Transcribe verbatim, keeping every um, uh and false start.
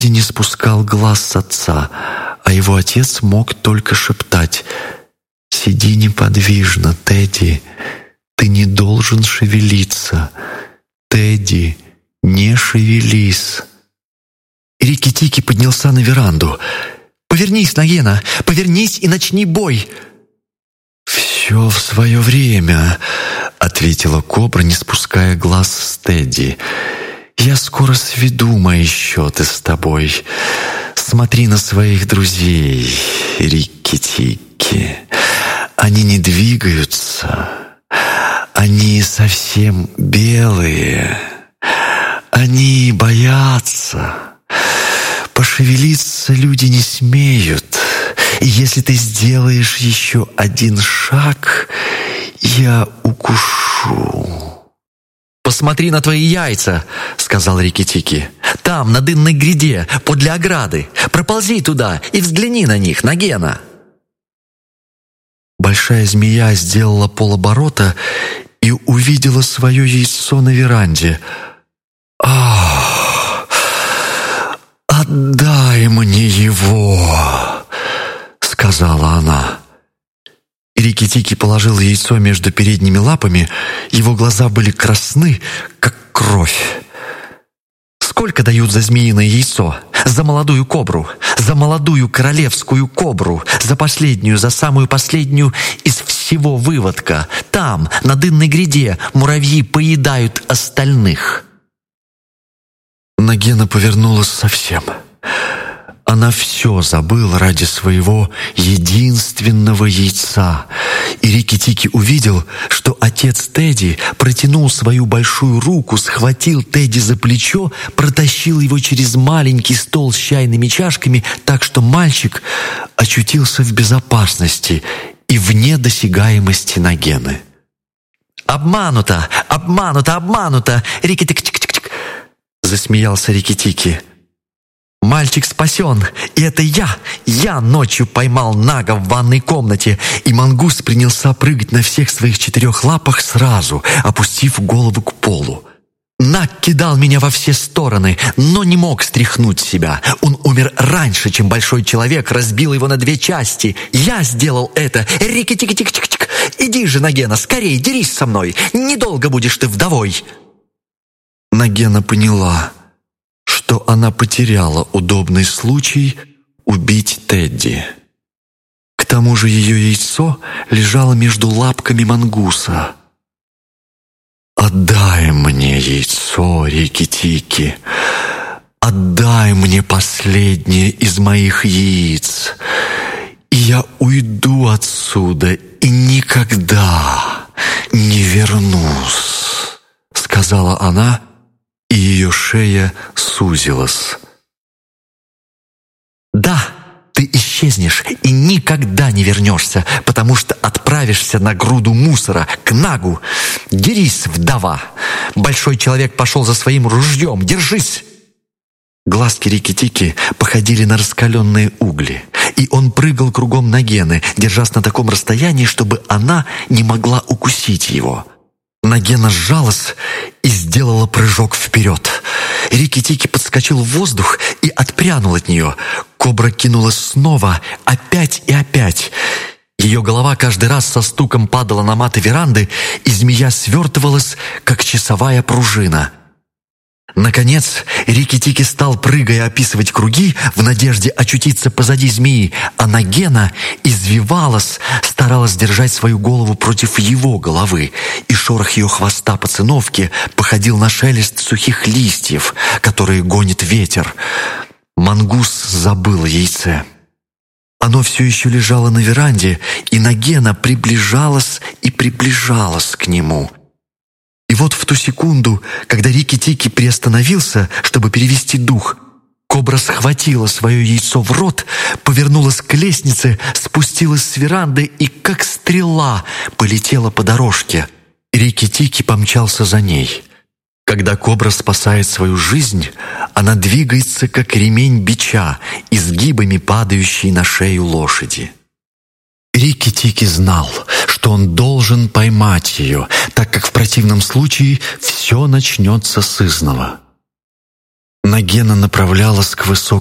не спускал глаз с отца, а его отец мог только шептать: «Сиди неподвижно, Тедди, ты не должен шевелиться. Тедди, не шевелись». Рикки-Тикки поднялся на веранду. «Повернись, Нагена, повернись и начни бой!» «Все в свое время», — ответила кобра, не спуская глаз с Тедди. «Я скоро сведу мои счеты с тобой. Смотри на своих друзей, Рикки-Тикки. Они не двигаются. Они совсем белые. Они боятся. Пошевелиться люди не смеют. И если ты сделаешь еще один шаг, я укушу». «Посмотри на твои яйца», — сказал Рикки-Тикки. «Там, на дынной гряде, подле ограды. Проползи туда и взгляни на них, Нагена». Большая змея сделала полоборота и увидела свое яйцо на веранде. «Ах, отдай мне его», — сказала она. Рикки-Тикки положил яйцо между передними лапами. Его глаза были красны, как кровь. «Сколько дают за змеиное яйцо? За молодую кобру? За молодую королевскую кобру? За последнюю, за самую последнюю из всего выводка? Там, на дынной гряде, муравьи поедают остальных». Нагена повернулась совсем. Она все забыла ради своего единственного яйца. И Рикки-Тикки увидел, что отец Тедди протянул свою большую руку, схватил Тедди за плечо, протащил его через маленький стол с чайными чашками, так что мальчик очутился в безопасности и вне досягаемости Нагены. «Обмануто! Обмануто! Обмануто! Рикки-Тикки-Тикки-Тик!» засмеялся Рикки-Тикки. «Мальчик спасен, и это я, я ночью поймал Нага в ванной комнате». И мангус принялся прыгать на всех своих четырех лапах сразу, опустив голову к полу. Наг кидал меня во все стороны, но не мог стряхнуть себя. Он умер раньше, чем большой человек разбил его на две части. Я сделал это. Рикки-Тикки-Тик-Тик-Тик. Иди же, Нагена, скорее, дерись со мной. Недолго будешь ты вдовой. Нагена поняла, что она потеряла удобный случай убить Тедди. К тому же ее яйцо лежало между лапками мангуса. «Отдай мне яйцо, Рикки-Тикки! Отдай мне последнее из моих яиц, и я уйду отсюда и никогда не вернусь», — сказала она, и ее шея сузилась. «Да, ты исчезнешь и никогда не вернешься, потому что отправишься на груду мусора, к Нагу. Дерись, вдова! Большой человек пошел за своим ружьем. Держись!» Глазки Рикки-Тикки походили на раскаленные угли, и он прыгал кругом Нагены, держась на таком расстоянии, чтобы она не могла укусить его. Нагена сжалась и сделала прыжок вперед. Рикки-Тикки подскочил в воздух и отпрянул от нее. Кобра кинулась снова, опять и опять. Ее голова каждый раз со стуком падала на маты веранды, и змея свертывалась, как часовая пружина. Наконец, Рикки-Тикки стал, прыгая, описывать круги в надежде очутиться позади змеи, а Нагена извивалась, старалась держать свою голову против его головы, и шорох ее хвоста по циновке походил на шелест сухих листьев, которые гонит ветер. Мангус забыл о яйце. Оно все еще лежало на веранде, и Нагена приближалась и приближалась к нему. И вот в ту секунду, когда Рикки-Тикки приостановился, чтобы перевести дух, кобра схватила свое яйцо в рот, повернулась к лестнице, спустилась с веранды и, как стрела, полетела по дорожке. Рикки-Тикки помчался за ней. Когда кобра спасает свою жизнь, она двигается, как ремень бича, изгибами падающей на шею лошади. Рикки-Тикки знал, что он должен поймать ее, так как в противном случае все начнется сызнова. Нагена направлялась к высокому